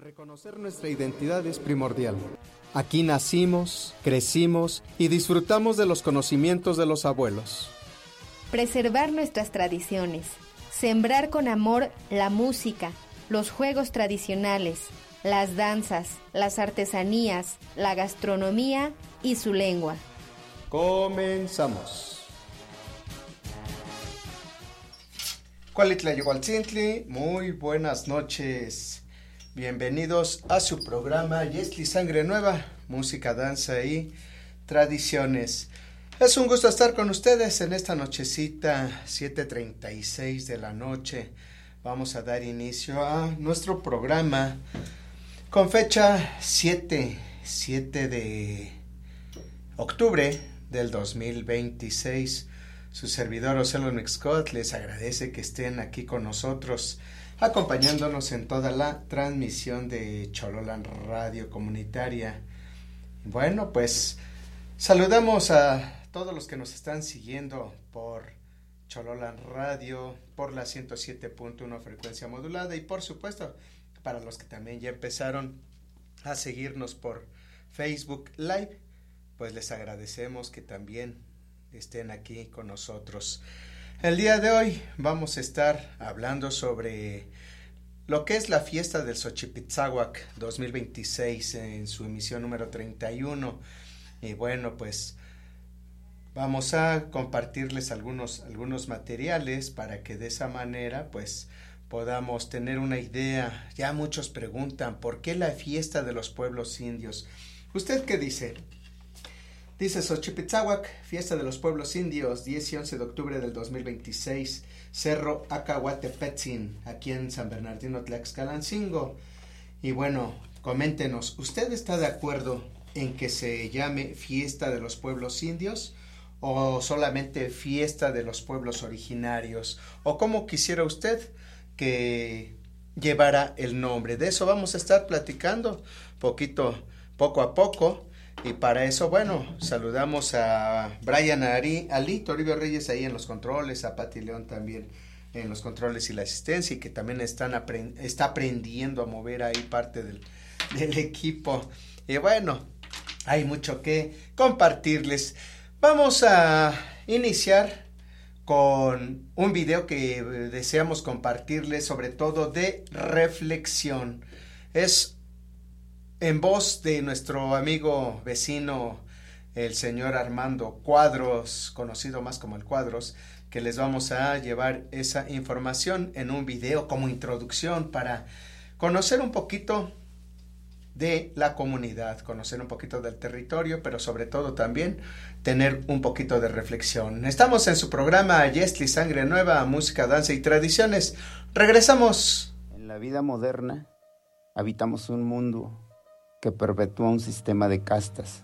Reconocer nuestra identidad es primordial. Aquí nacimos, crecimos y disfrutamos de los conocimientos de los abuelos. Preservar nuestras tradiciones, sembrar con amor la música, los juegos tradicionales, las danzas, las artesanías, la gastronomía y su lengua. Comenzamos. Cualitlayohualtzintli, muy buenas noches. Bienvenidos a su programa Yesli Sangre Nueva, música, danza y tradiciones. Es un gusto estar con ustedes en esta nochecita, 7:36 de la noche. Vamos a dar inicio a nuestro programa con fecha 7 de octubre del 2026. Su servidor Ocelo Mixcot les agradece que estén aquí con nosotros, acompañándonos en toda la transmisión de Chololan Radio Comunitaria. Bueno, pues saludamos a todos los que nos están siguiendo por Chololan Radio, por la 107.1 frecuencia modulada y por supuesto para los que también ya empezaron a seguirnos por Facebook Live, pues les agradecemos que también estén aquí con nosotros. El día de hoy vamos a estar hablando sobre lo que es la fiesta del Xochipitzáhuac 2026 en su emisión número 31. Y bueno, pues vamos a compartirles algunos materiales para que de esa manera pues podamos tener una idea. Ya muchos preguntan, ¿por qué la fiesta de los pueblos indios? ¿Usted qué dice? Dice Xochipitzáhuac, fiesta de los pueblos indios, 10 y 11 de octubre del 2026, Cerro Acahuatepetzin, aquí en San Bernardino, Tlaxcalancingo. Y bueno, coméntenos, ¿usted está de acuerdo en que se llame fiesta de los pueblos indios o solamente fiesta de los pueblos originarios? ¿O cómo quisiera usted que llevara el nombre? De eso vamos a estar platicando poco a poco. Y para eso, bueno, saludamos a Brian Ali, Toribio Reyes ahí en los controles, a Pati León también en los controles y la asistencia, y que también está aprendiendo a mover ahí parte del equipo. Y bueno, hay mucho que compartirles. Vamos a iniciar con un video que deseamos compartirles, sobre todo de reflexión. Es en voz de nuestro amigo vecino, el señor Armando Cuadros, conocido más como el Cuadros, que les vamos a llevar esa información en un video como introducción para conocer un poquito de la comunidad, conocer un poquito del territorio, pero sobre todo también tener un poquito de reflexión. Estamos en su programa Yesli Sangre Nueva, música, danza y tradiciones. Regresamos. En la vida moderna habitamos un mundo que perpetúa un sistema de castas,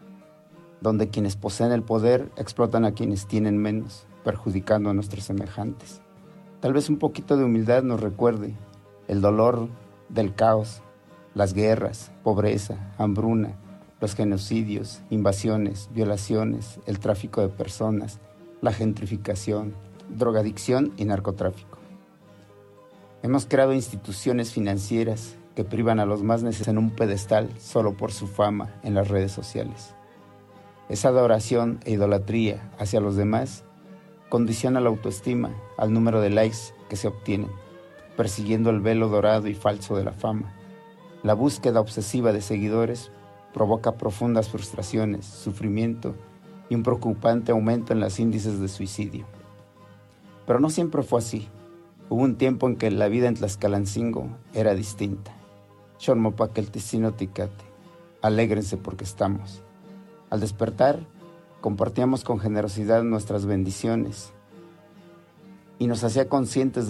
donde quienes poseen el poder explotan a quienes tienen menos, perjudicando a nuestros semejantes. Tal vez un poquito de humildad nos recuerde el dolor del caos, las guerras, pobreza, hambruna, los genocidios, invasiones, violaciones, el tráfico de personas, la gentrificación, drogadicción y narcotráfico. Hemos creado instituciones financieras que privan a los más necesitados en un pedestal solo por su fama en las redes sociales. Esa adoración e idolatría hacia los demás condiciona la autoestima al número de likes que se obtienen, persiguiendo el velo dorado y falso de la fama. La búsqueda obsesiva de seguidores provoca profundas frustraciones, sufrimiento y un preocupante aumento en los índices de suicidio. Pero no siempre fue así. Hubo un tiempo en que la vida en Tlaxcalancingo era distinta. Xonmopaquelticinoticate, alégrense porque estamos. Al despertar, compartíamos con generosidad nuestras bendiciones y nos hacía conscientes